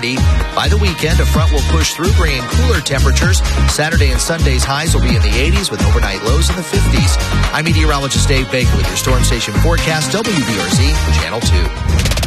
70. By the weekend, a front will push through, bringing cooler temperatures. Saturday and Sunday's highs will be in the 80s with overnight lows in the 50s. I'm meteorologist Dave Baker with your Storm Station forecast, WBRZ, Channel 2.